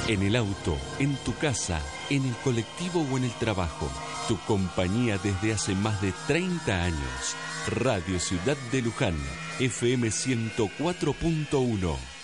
En el auto, en tu casa, en el colectivo o en el trabajo. Tu compañía desde hace más de 30 años. Radio Ciudad de Luján, FM 104.1.